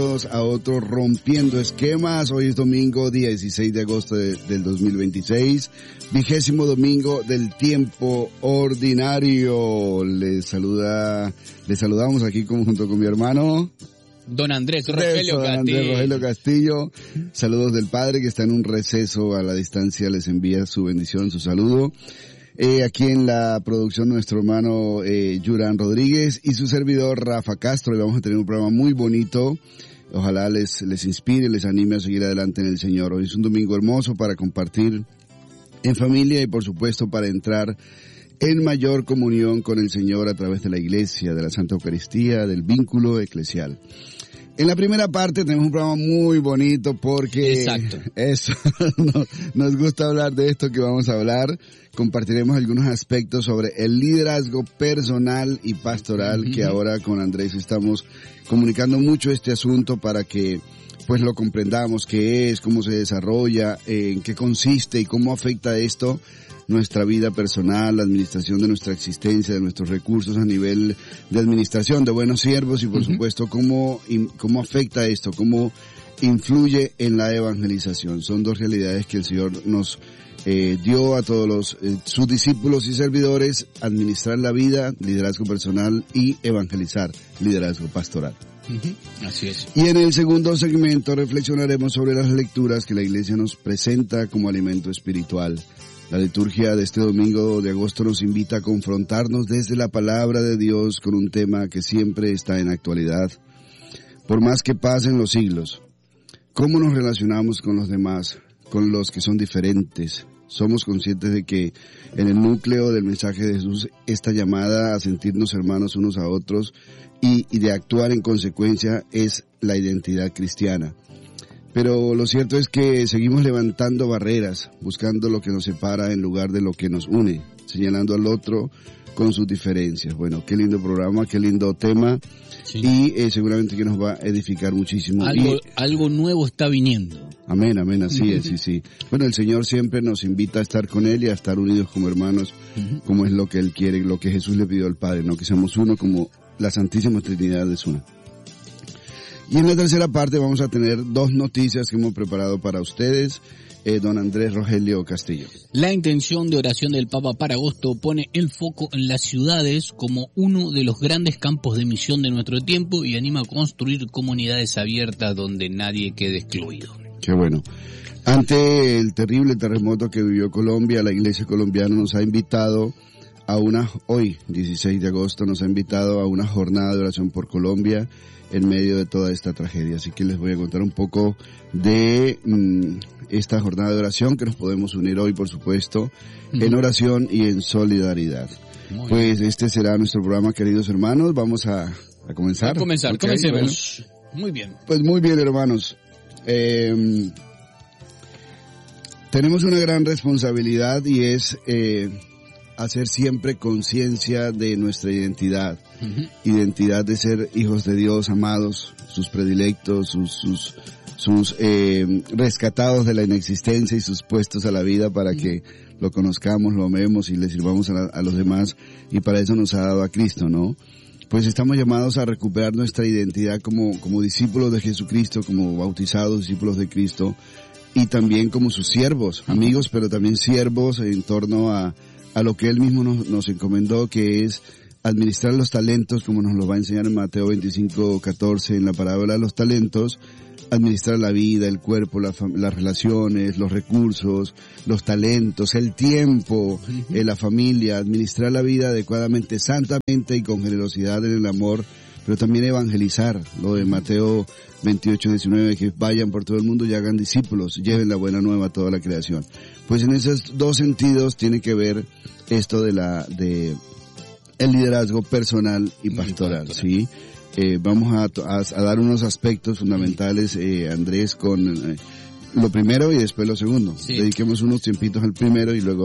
a otro Rompiendo Esquemas. Hoy es domingo, día 16 de agosto del 2026, 20º domingo del tiempo ordinario. Les saludamos aquí junto con mi hermano Don Andrés Rogelio Castillo. Saludos del Padre que está en un receso a la distancia, les envía su bendición, su saludo. Aquí en la producción nuestro hermano Yuran Rodríguez y su servidor Rafa Castro. Y vamos a tener un programa muy bonito. Ojalá les inspire, les anime a seguir adelante en el Señor. Hoy es un domingo hermoso para compartir en familia y por supuesto para entrar en mayor comunión con el Señor a través de la Iglesia, de la Santa Eucaristía, del vínculo eclesial. En la primera parte tenemos un programa muy bonito porque nos gusta hablar de esto que vamos a hablar. Compartiremos algunos aspectos sobre el liderazgo personal y pastoral, que ahora con Andrés estamos comunicando mucho este asunto para que pues lo comprendamos, qué es, cómo se desarrolla, en qué consiste y cómo afecta esto nuestra vida personal, la administración de nuestra existencia, de nuestros recursos a nivel de administración, de buenos siervos y por supuesto cómo afecta esto, cómo influye en la evangelización. Son dos realidades que el Señor nos dio a todos sus discípulos y servidores: administrar la vida, liderazgo personal, y evangelizar, liderazgo pastoral. Así es. Y en el segundo segmento reflexionaremos sobre las lecturas que la Iglesia nos presenta como alimento espiritual. La liturgia de este domingo de agosto nos invita a confrontarnos desde la palabra de Dios con un tema que siempre está en actualidad. Por más que pasen los siglos, ¿cómo nos relacionamos con los demás, con los que son diferentes? Somos conscientes de que en el núcleo del mensaje de Jesús, esta llamada a sentirnos hermanos unos a otros y de actuar en consecuencia es la identidad cristiana. Pero lo cierto es que seguimos levantando barreras, buscando lo que nos separa en lugar de lo que nos une, señalando al otro con sus diferencias. Bueno, qué lindo programa, qué lindo tema, sí. Y seguramente que nos va a edificar muchísimo. Algo nuevo está viniendo. Amén, así es, sí. Bueno, el Señor siempre nos invita a estar con Él y a estar unidos como hermanos, como es lo que Él quiere, lo que Jesús le pidió al Padre, ¿no? Que seamos uno como la Santísima Trinidad es una. Y en la tercera parte vamos a tener dos noticias que hemos preparado para ustedes, don Andrés Rogelio Castillo. La intención de oración del Papa para agosto pone el foco en las ciudades como uno de los grandes campos de misión de nuestro tiempo y anima a construir comunidades abiertas donde nadie quede excluido. Qué bueno. Ante el terrible terremoto que vivió Colombia, la Iglesia colombiana nos ha invitado hoy, 16 de agosto, nos ha invitado a una jornada de oración por Colombia en medio de toda esta tragedia. Así que les voy a contar un poco de esta jornada de oración, que nos podemos unir hoy, por supuesto, en oración y en solidaridad. Pues este será nuestro programa, queridos hermanos. Vamos a comenzar. Comencemos. Bueno, muy bien. Pues muy bien, hermanos. Tenemos una gran responsabilidad y es hacer siempre conciencia de nuestra identidad. Identidad de ser hijos de Dios, amados, sus predilectos, sus rescatados de la inexistencia y sus puestos a la vida para que lo conozcamos, lo amemos y le sirvamos a los demás, y para eso nos ha dado a Cristo, ¿no? Pues estamos llamados a recuperar nuestra identidad como discípulos de Jesucristo, como bautizados discípulos de Cristo, y también como sus siervos, amigos, pero también siervos en torno a lo que Él mismo nos encomendó, que es administrar los talentos, como nos lo va a enseñar en Mateo 25:14, en la parábola de los talentos. Administrar la vida, el cuerpo, las relaciones, los recursos, los talentos, el tiempo, la familia, administrar la vida adecuadamente, santamente y con generosidad en el amor, pero también evangelizar, lo de Mateo 28:19, que vayan por todo el mundo y hagan discípulos, lleven la buena nueva a toda la creación. Pues en esos dos sentidos tiene que ver esto de el liderazgo personal y pastoral, ¿sí? Vamos a dar unos aspectos fundamentales, Andrés, con lo primero y después lo segundo. Sí. Dediquemos unos tiempitos al primero y luego a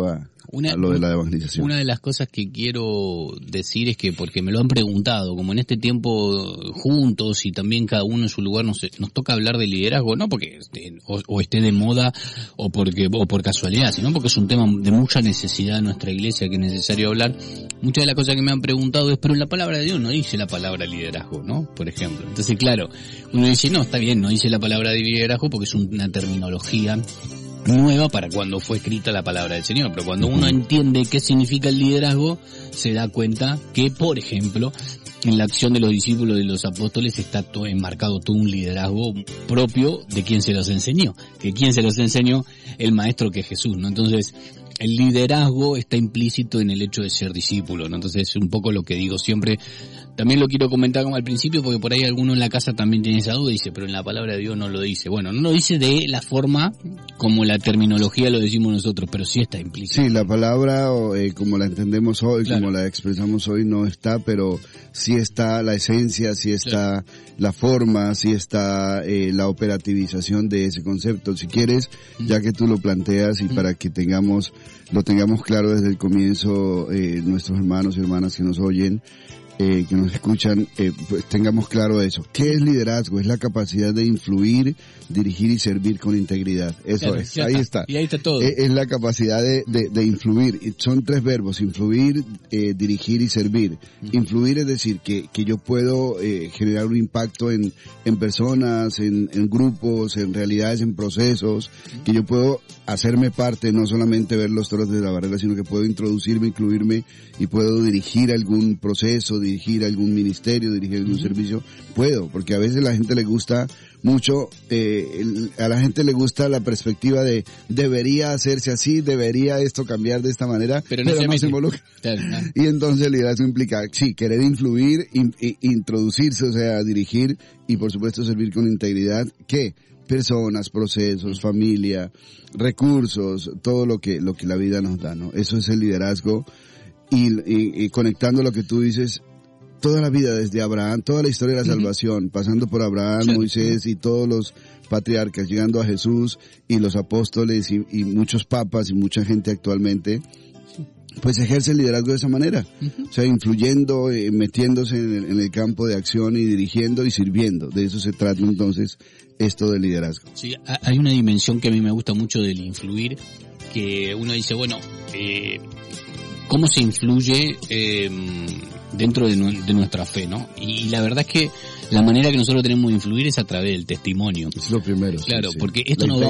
a lo de la evangelización. Una de las cosas que quiero decir es que, porque me lo han preguntado, como en este tiempo juntos y también cada uno en su lugar nos toca hablar de liderazgo, no porque esté de moda o por casualidad, sino porque es un tema de mucha necesidad en nuestra iglesia que es necesario hablar. Muchas de las cosas que me han preguntado es, pero en la palabra de Dios no dice la palabra liderazgo, ¿no? Por ejemplo. Entonces, claro, uno dice, no, está bien, no dice la palabra de liderazgo porque es una terminología nueva para cuando fue escrita la palabra del Señor, pero cuando uno entiende qué significa el liderazgo, se da cuenta que, por ejemplo, en la acción de los discípulos y los apóstoles está enmarcado todo un liderazgo propio de quien se los enseñó, el maestro que es Jesús, ¿no? Entonces, el liderazgo está implícito en el hecho de ser discípulo, ¿no? Entonces, es un poco lo que digo siempre. También lo quiero comentar como al principio, porque por ahí alguno en la casa también tiene esa duda y dice, pero en la palabra de Dios no lo dice. Bueno, no lo dice de la forma como la terminología lo decimos nosotros, pero sí está implícito. Sí, la palabra, como la entendemos hoy, claro, como la expresamos hoy, no está, pero sí está la esencia, sí está, claro, la forma, sí está la operativización de ese concepto. Si quieres, ya que tú lo planteas y para que lo tengamos claro desde el comienzo, nuestros hermanos y hermanas que nos oyen, que nos escuchan, pues tengamos claro eso. ¿Qué es liderazgo? Es la capacidad de influir, dirigir y servir con integridad. Eso claro, es, ahí está. Y ahí está todo. Es la capacidad de influir. Son 3 verbos, influir, dirigir y servir. Influir es decir que yo puedo generar un impacto en personas, en grupos, en realidades, en procesos, que yo puedo hacerme parte, no solamente ver los toros de la barrera, sino que puedo introducirme, incluirme y puedo dirigir algún proceso, dirigir algún ministerio, dirigir algún servicio. Puedo, porque a veces a la gente le gusta mucho, a la gente le gusta la perspectiva de debería hacerse así, debería esto cambiar de esta manera, pero no se involucra. Claro, no. Y entonces el liderazgo implica, sí, querer influir, introducirse, o sea, dirigir y por supuesto servir con integridad, ¿qué? Personas, procesos, familia, recursos, todo lo que la vida nos da, ¿no? Eso es el liderazgo y conectando lo que tú dices, toda la vida desde Abraham, toda la historia de la salvación, pasando por Abraham, sí, Moisés y todos los patriarcas, llegando a Jesús y los apóstoles y muchos papas y mucha gente actualmente, pues ejerce el liderazgo de esa manera, o sea, influyendo, metiéndose en el campo de acción y dirigiendo y sirviendo. De eso se trata entonces esto del liderazgo. Sí, hay una dimensión que a mí me gusta mucho del influir, que uno dice, bueno, ¿cómo se influye dentro de nuestra fe, no? Y la verdad es que la manera que nosotros tenemos de influir es a través del testimonio. Es lo primero. Claro, sí, porque esto nos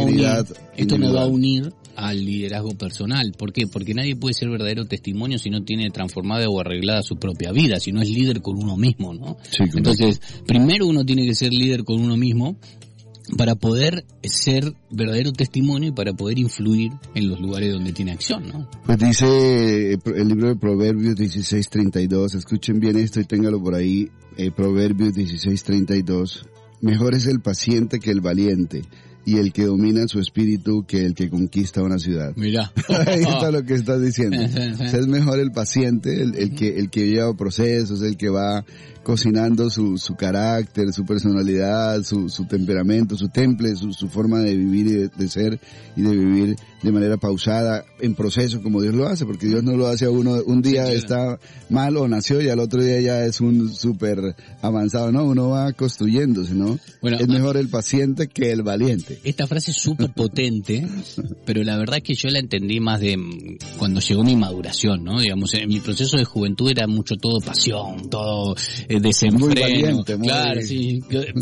va a unir al liderazgo personal. ¿Por qué? Porque nadie puede ser verdadero testimonio si no tiene transformada o arreglada su propia vida, si no es líder con uno mismo, ¿no? Sí, entonces, primero uno tiene que ser líder con uno mismo para poder ser verdadero testimonio y para poder influir en los lugares donde tiene acción, ¿no? Pues dice el libro de Proverbios 16:32, escuchen bien esto y téngalo por ahí, Proverbios 16:32, mejor es el paciente que el valiente, y el que domina su espíritu que el que conquista una ciudad. Mira. Ahí está lo que estás diciendo. O sea, es mejor el paciente, el que lleva procesos, el que va cocinando su carácter, su personalidad, su temperamento, su temple, su forma de vivir y de ser y de vivir de manera pausada, en proceso como Dios lo hace, porque Dios no lo hace a uno, un día está mal o nació y al otro día ya es un súper avanzado, no, uno va construyéndose, ¿no? Bueno, es mejor el paciente que el valiente. Esta frase es súper potente, pero la verdad es que yo la entendí más de cuando llegó mi maduración, ¿no? Digamos, en mi proceso de juventud era mucho todo pasión, todo desenfreno. Muy valiente, claro, sí.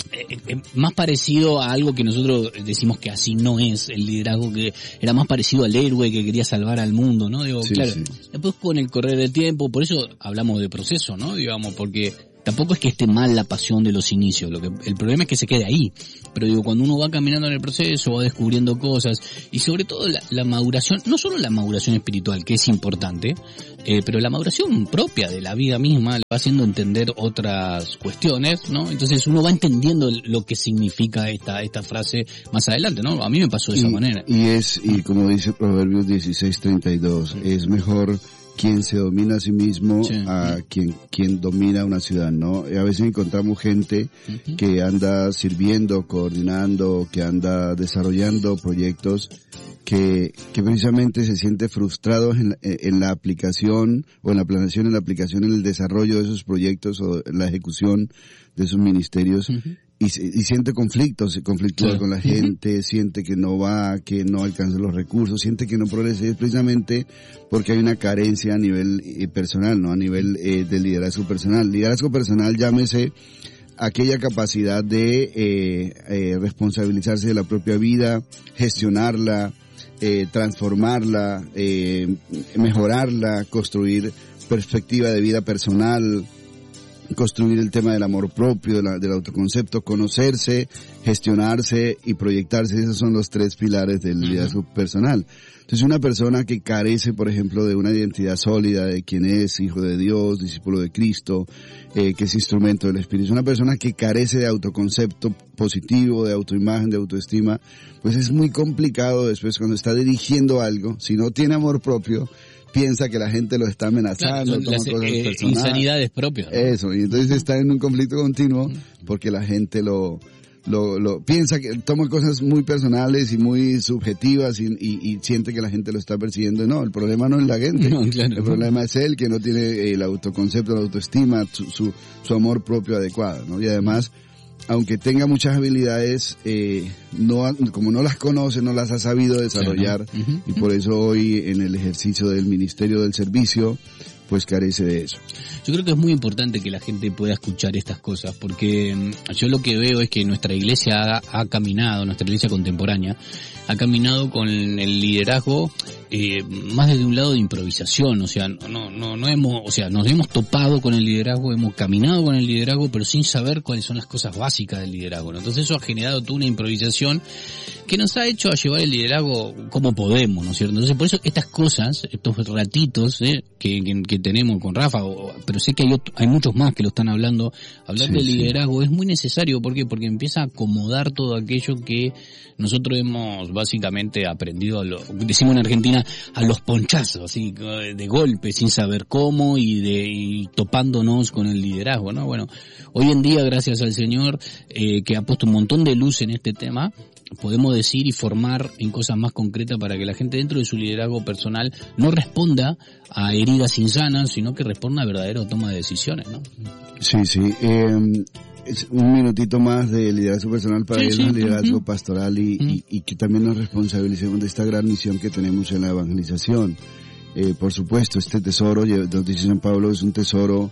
Más parecido a algo que nosotros decimos que así no es el liderazgo, que era más parecido al héroe que quería salvar al mundo, ¿no? Digo, sí, claro. Sí. Después con el correr del tiempo, por eso hablamos de proceso, ¿no? Digamos, porque tampoco es que esté mal la pasión de los inicios, el problema es que se quede ahí. Pero digo, cuando uno va caminando en el proceso, va descubriendo cosas, y sobre todo la maduración, no solo la maduración espiritual, que es importante, pero la maduración propia de la vida misma, le va haciendo entender otras cuestiones, ¿no? Entonces uno va entendiendo lo que significa esta frase más adelante, ¿no? A mí me pasó de esa manera. Y como dice Proverbios 16:32, es mejor quien se domina a sí mismo a quien domina una ciudad, ¿no? Y a veces encontramos gente que anda sirviendo, coordinando, que anda desarrollando proyectos que precisamente se siente frustrado en la aplicación o en la planeación, en la aplicación, en el desarrollo de esos proyectos o en la ejecución de esos ministerios. Y siente conflictos, se conflictúa con la gente, siente que no va, que no alcanza los recursos, siente que no progresa, y es precisamente porque hay una carencia a nivel personal, ¿no? A nivel de liderazgo personal. Liderazgo personal, llámese aquella capacidad de responsabilizarse de la propia vida, gestionarla, transformarla, mejorarla, construir perspectiva de vida personal, construir el tema del amor propio, del autoconcepto, conocerse, gestionarse y proyectarse. Esos son los 3 pilares del liderazgo personal. Entonces, una persona que carece, por ejemplo, de una identidad sólida de quién es, hijo de Dios, discípulo de Cristo, que es instrumento del Espíritu, una persona que carece de autoconcepto positivo, de autoimagen, de autoestima, pues es muy complicado después cuando está dirigiendo algo, si no tiene amor propio, piensa que la gente lo está amenazando, toma cosas personales. Insanidades propias, ¿no? Eso, y entonces está en un conflicto continuo porque la gente lo piensa que toma cosas muy personales y muy subjetivas y siente que la gente lo está persiguiendo. No, el problema no es la gente, el problema es él, que no tiene el autoconcepto, la autoestima, su amor propio adecuado, ¿no? Y además, aunque tenga muchas habilidades, como no las conoce, no las ha sabido desarrollar, y por eso hoy en el ejercicio del ministerio del servicio, pues carece de eso. Yo creo que es muy importante que la gente pueda escuchar estas cosas, porque yo lo que veo es que nuestra iglesia ha caminado, nuestra iglesia contemporánea, ha caminado con el liderazgo más desde un lado de improvisación, o sea, no hemos, o sea, nos hemos topado con el liderazgo, hemos caminado con el liderazgo, pero sin saber cuáles son las cosas básicas del liderazgo, ¿no? Entonces eso ha generado toda una improvisación que nos ha hecho a llevar el liderazgo como podemos, ¿no es cierto? Entonces por eso estas cosas, estos ratitos que tenemos con Rafa, pero sé que hay muchos más que lo están hablando, hablar del liderazgo es muy necesario. ¿Por qué? Porque empieza a acomodar todo aquello que nosotros hemos básicamente aprendido, decimos en Argentina, a los ponchazos, así de golpe, sin saber cómo y topándonos con el liderazgo, ¿no? Bueno, hoy en día, gracias al Señor, que ha puesto un montón de luz en este tema, podemos decir y formar en cosas más concretas para que la gente dentro de su liderazgo personal no responda a heridas insanas, sino que responda a verdadera toma de decisiones, ¿no? Sí. Un minutito más de liderazgo personal para irnos al liderazgo pastoral y que también nos responsabilicemos de esta gran misión que tenemos en la evangelización. Por supuesto, este tesoro, nos dice San Pablo, es un tesoro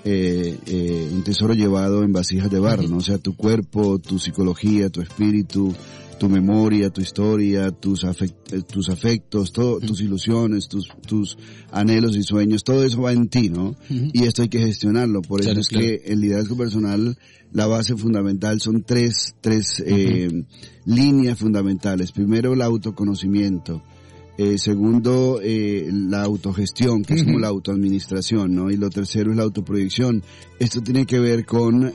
llevado en vasijas de barro, ¿no? O sea, tu cuerpo, tu psicología, tu espíritu, tu memoria, tu historia, tus afectos, tus ilusiones, tus anhelos y sueños, todo eso va en ti, ¿no? Y esto hay que gestionarlo. Por eso es que el liderazgo personal, la base fundamental son tres líneas fundamentales. Primero, el autoconocimiento. Segundo, la autogestión, que es como la autoadministración, ¿no? Y lo tercero es la autoproyección. Esto tiene que ver con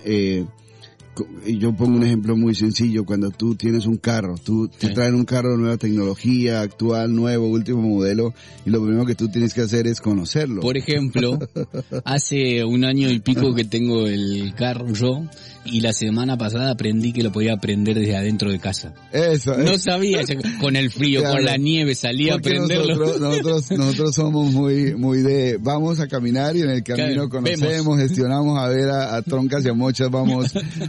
yo pongo un ejemplo muy sencillo. Cuando tú tienes un carro, te traen un carro de nueva tecnología, actual, nuevo, último modelo, y lo primero que tú tienes que hacer es conocerlo. Por ejemplo, hace 1 año y pico que tengo el carro yo, y la semana pasada aprendí que lo podía aprender desde adentro de casa. Eso. No sabía, con el frío, claro, con la nieve, salía a aprenderlo. Nosotros somos muy de, vamos a caminar y en el camino conocemos, gestionamos a ver a troncas y a mochas, vamos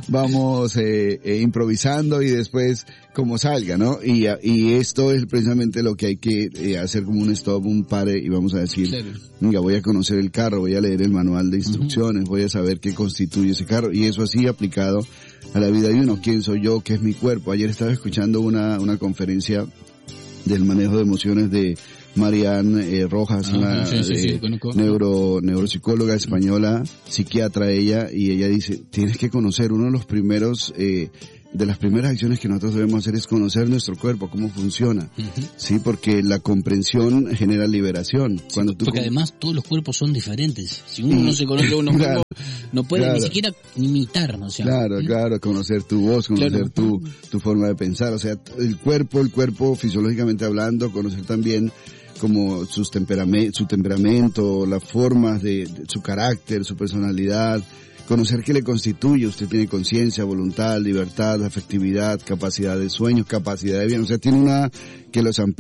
improvisando y después como salga, ¿no? Y esto es precisamente lo que hay que hacer, como un stop, un pare, y vamos a decir, venga, voy a conocer el carro, voy a leer el manual de instrucciones, voy a saber qué constituye ese carro, y eso así aplicado a la vida de uno. ¿Quién soy yo? ¿Qué es mi cuerpo? Ayer estaba escuchando una conferencia del manejo de emociones de Marianne Rojas, una neuropsicóloga española, psiquiatra ella, y ella dice, tienes que conocer, uno de los primeros de las primeras acciones que nosotros debemos hacer es conocer nuestro cuerpo, cómo funciona, sí, porque la comprensión genera liberación. Porque además todos los cuerpos son diferentes. Si uno no se conoce a uno mismo, no puede ni siquiera imitarnos. O sea, claro, conocer tu voz, conocer tu forma de pensar, o sea, el cuerpo fisiológicamente hablando, conocer también como su temperamento, las formas de su carácter, su personalidad, conocer qué le constituye. Usted tiene conciencia, voluntad, libertad, afectividad, capacidad de sueño, capacidad de bien. O sea, tiene una que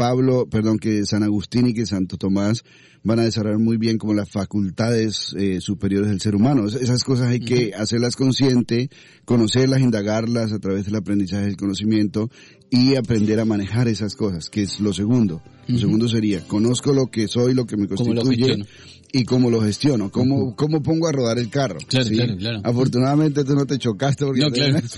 que San Agustín y que Santo Tomás van a desarrollar muy bien como las facultades superiores del ser humano. Esas cosas hay que hacerlas consciente, conocerlas, indagarlas a través del aprendizaje del conocimiento y aprender a manejar esas cosas, que es lo segundo. Lo segundo sería, conozco lo que soy, lo que me constituye y cómo lo gestiono, cómo pongo a rodar el carro. Claro, ¿sí? claro. Afortunadamente tú no te chocaste porque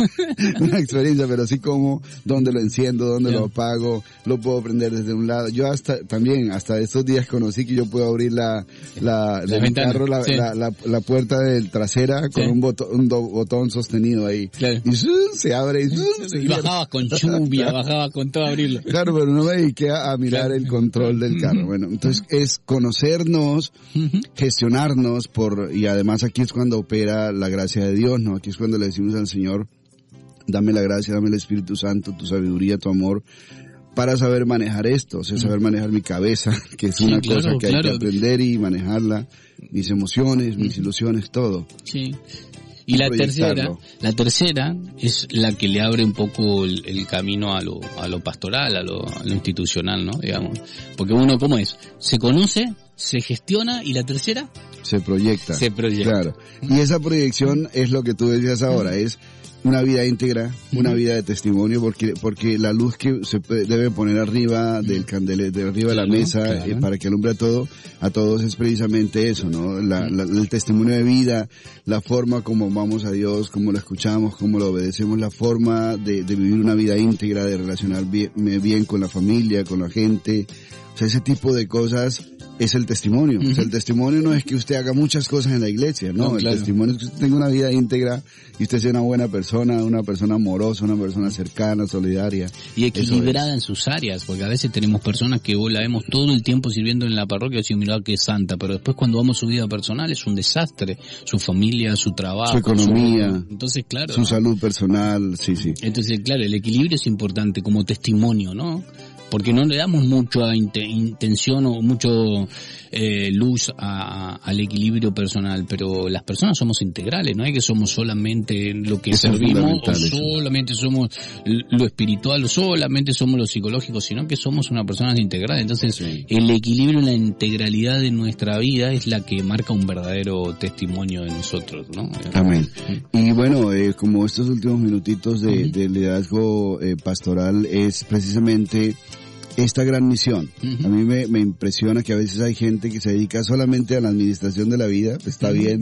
una experiencia, pero sí como dónde lo enciendo, dónde lo apago, lo puedo prender desde un lado. Yo hasta estos días conocí que yo puedo abrir la ventana, carro, la puerta del trasera con un botón sostenido ahí. Claro. Y se abre y bajabas con lluvia, bajabas con todo a abrirlo. Claro, pero no me dediqué a mirar el control del carro. Bueno, entonces es conocernos, gestionarnos y además aquí es cuando opera la gracia de Dios, ¿no? Aquí es cuando le decimos al Señor, dame la gracia, dame el Espíritu Santo, tu sabiduría, tu amor, para saber manejar esto, o sea, saber manejar mi cabeza, que es una cosa que hay que aprender y manejarla, mis emociones, mis ilusiones, todo. Sí. Y la tercera es la que le abre un poco el camino a lo pastoral, a lo institucional, ¿no? Digamos. Porque uno, ¿cómo es? Se conoce, se gestiona, y la tercera se proyecta. Claro. Y esa proyección es lo que tú decías ahora, es una vida íntegra, una vida de testimonio, porque la luz que se debe poner arriba del candelero, de arriba de la mesa, para que alumbre a todos es precisamente eso, ¿no? El testimonio de vida, la forma como vamos a Dios, cómo lo escuchamos, cómo lo obedecemos, la forma de vivir una vida íntegra, de relacionar bien con la familia, con la gente. O sea, ese tipo de cosas es el testimonio. O sea, el testimonio no es que usted haga muchas cosas en la iglesia, no. El testimonio es que usted tenga una vida íntegra y usted sea una buena persona, una persona amorosa, una persona cercana, solidaria. Y equilibrada en sus áreas, porque a veces tenemos personas que la vemos todo el tiempo sirviendo en la parroquia y decimos, mirá que santa, pero después cuando vamos a su vida personal es un desastre. Su familia, su trabajo, su economía, entonces, claro, su salud personal, sí. Entonces, claro, el equilibrio es importante como testimonio, ¿no? Porque no le damos mucha intención o mucho luz al equilibrio personal, pero las personas somos integrales, no es que somos solamente lo que servimos, o solamente somos lo espiritual, o solamente somos lo psicológico, sino que somos una persona integral. Entonces, el equilibrio y la integralidad de nuestra vida es la que marca un verdadero testimonio de nosotros, ¿no? Amén. Y bueno, como estos últimos minutitos de liderazgo pastoral es precisamente esta gran misión. A mí me impresiona que a veces hay gente que se dedica solamente a la administración de la vida, está bien,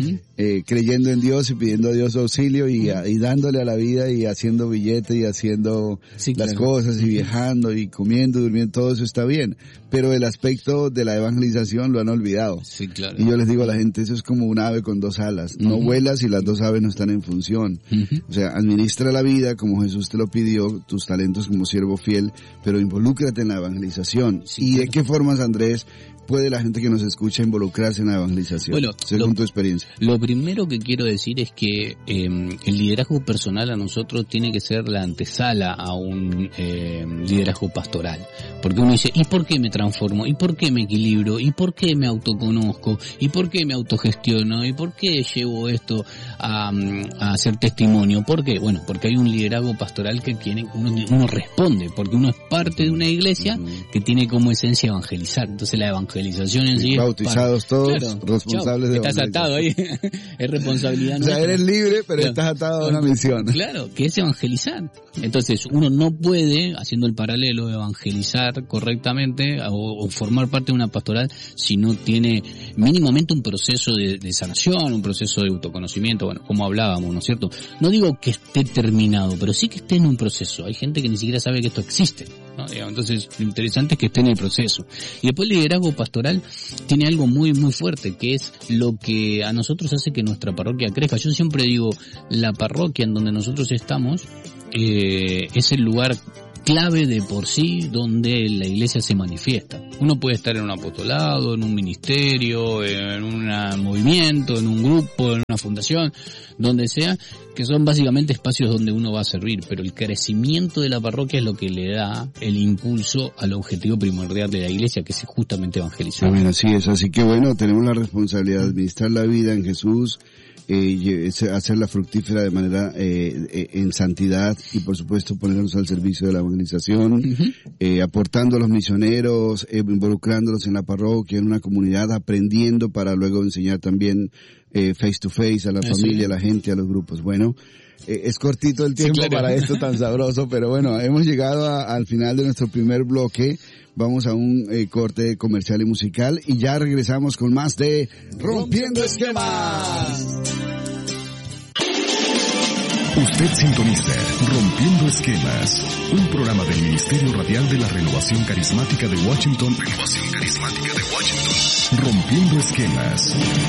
creyendo en Dios y pidiendo a Dios auxilio y dándole a la vida y haciendo billetes y haciendo las cosas y viajando y comiendo, durmiendo, todo eso está bien, pero el aspecto de la evangelización lo han olvidado. Sí, claro. Y yo les digo a la gente, eso es como un ave con dos alas, no vuelas y las dos aves no están en función. O sea, administra la vida como Jesús te lo pidió, tus talentos como siervo fiel, pero involúcrate en la evangelización. ¿Y de qué formas, Andrés, puede la gente que nos escucha involucrarse en la evangelización? Bueno, según tu experiencia. Lo primero que quiero decir es que el liderazgo personal a nosotros tiene que ser la antesala a un liderazgo pastoral. Porque uno dice, ¿y por qué me transformo? ¿Y por qué me equilibro? ¿Y por qué me autoconozco? ¿Y por qué me autogestiono? ¿Y por qué llevo esto a hacer testimonio? ¿Por qué? Bueno, porque hay un liderazgo pastoral que uno responde, porque uno es parte de una iglesia que tiene como esencia evangelizar. Entonces la evangelización en sí bautizados todos, responsables de estás atado ahí. Es responsabilidad nuestra. O sea, eres libre, pero estás atado a una misión. Claro, que es evangelizar. Entonces uno no puede, haciendo el paralelo, evangelizar correctamente o formar parte de una pastoral si no tiene mínimamente un proceso de sanación, un proceso de autoconocimiento, bueno, como hablábamos, ¿no es cierto? No digo que esté terminado, pero sí que esté en un proceso. Hay gente que ni siquiera sabe que esto existe, ¿no? Entonces, lo interesante es que esté en el proceso. Y después el liderazgo pastoral tiene algo muy, muy fuerte, que es lo que a nosotros hace que nuestra parroquia crezca. Yo siempre digo, la parroquia en donde nosotros estamos es el lugar clave de por sí donde la iglesia se manifiesta. Uno puede estar en un apostolado, en un ministerio, en un movimiento, en un grupo, en una fundación, donde sea, que son básicamente espacios donde uno va a servir, pero el crecimiento de la parroquia es lo que le da el impulso al objetivo primordial de la iglesia, que es justamente evangelizar. Amén, así es. Así que bueno, tenemos la responsabilidad de administrar la vida en Jesús, hacerla fructífera de manera en santidad y por supuesto ponernos al servicio de la evangelización, aportando a los misioneros, involucrándolos en la parroquia, en una comunidad, aprendiendo para luego enseñar también face to face a la familia, a la gente, a los grupos. Bueno, es cortito el tiempo para esto tan sabroso, pero bueno, hemos llegado al final de nuestro primer bloque. Vamos a un corte comercial y musical y ya regresamos con más de Rompiendo Esquemas. Usted sintoniza Rompiendo Esquemas, un programa del Ministerio Radial de la Renovación Carismática de Washington. Rompiendo Esquemas.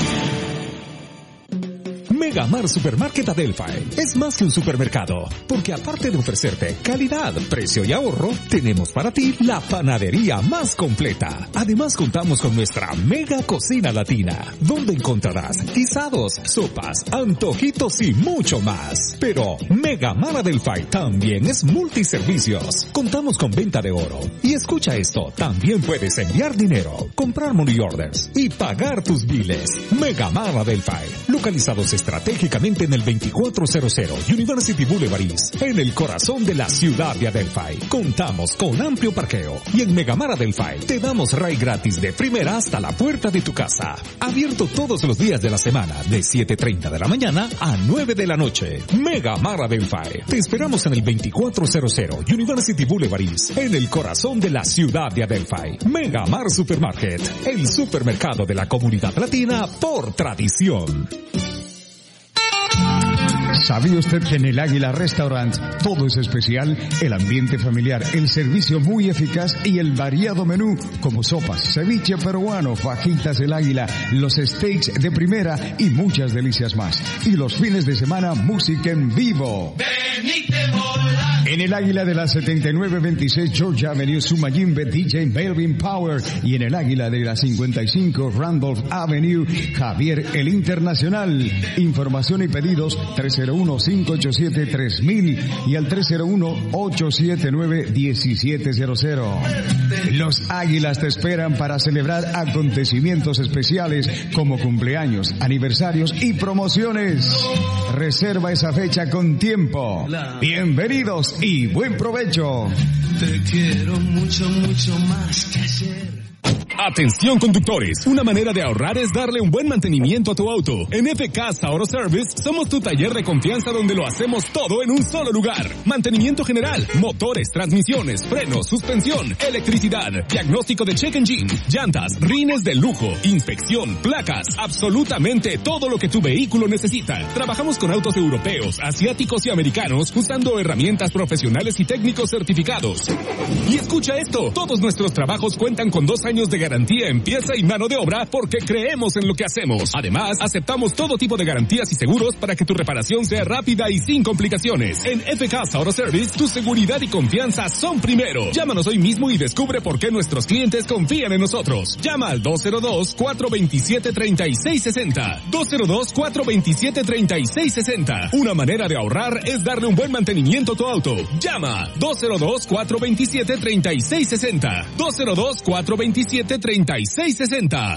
Megamart Supermarket Adelphi es más que un supermercado, porque aparte de ofrecerte calidad, precio y ahorro, tenemos para ti la panadería más completa. Además contamos con nuestra mega cocina latina, donde encontrarás guisados, sopas, antojitos y mucho más. Pero Megamart Adelphi también es multiservicios. Contamos con venta de oro. Y escucha esto, también puedes enviar dinero, comprar money orders y pagar tus biles. Megamart Adelphi, localizados estratégicamente en el 2400 University Boulevard East, en el corazón de la ciudad de Adelphi. Contamos con amplio parqueo y en Megamart Adelphi te damos ride gratis de primera hasta la puerta de tu casa. Abierto todos los días de la semana de 7:30 de la mañana a 9 de la noche. Megamart Adelphi. Te esperamos en el 2400 University Boulevard East, en el corazón de la ciudad de Adelphi. Megamart Supermarket, el supermercado de la comunidad latina por tradición. ¿Sabía usted que en el Águila Restaurant todo es especial? El ambiente familiar, el servicio muy eficaz y el variado menú como sopas, ceviche peruano, fajitas del Águila, los steaks de primera y muchas delicias más. Y los fines de semana, música en vivo. En el Águila de la 7926 Georgia Avenue, Sumayimbe, DJ Melvin Power. Y en el Águila de la 55 Randolph Avenue, Javier el Internacional. Información y pedidos 301-587-3000 y al 301-879-1700. Los Águilas te esperan para celebrar acontecimientos especiales como cumpleaños, aniversarios y promociones. Reserva esa fecha con tiempo. Bienvenidos y buen provecho. Te quiero mucho, mucho más que ayer. Atención conductores, una manera de ahorrar es darle un buen mantenimiento a tu auto. En FK Auto Service somos tu taller de confianza donde lo hacemos todo en un solo lugar. Mantenimiento general, motores, transmisiones, frenos, suspensión, electricidad, diagnóstico de check engine, llantas, rines de lujo, inspección, placas, absolutamente todo lo que tu vehículo necesita. Trabajamos con autos europeos, asiáticos y americanos usando herramientas profesionales y técnicos certificados. Y escucha esto, todos nuestros trabajos cuentan con 2 años de garantía en pieza y mano de obra porque creemos en lo que hacemos. Además, aceptamos todo tipo de garantías y seguros para que tu reparación sea rápida y sin complicaciones. En FK Auto Service, tu seguridad y confianza son primero. Llámanos hoy mismo y descubre por qué nuestros clientes confían en nosotros. Llama al 202-427-3660. 202-427-3660. Una manera de ahorrar es darle un buen mantenimiento a tu auto. Llama 202-427-3660. 202-427-3660.